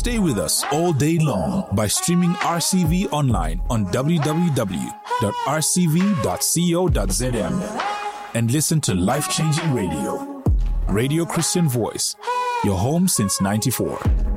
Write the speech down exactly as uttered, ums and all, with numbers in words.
Stay with us all day long by streaming R C V online on w w w dot r c v dot co dot z m and listen to life-changing radio. Radio Christian Voice, your home since ninety-four.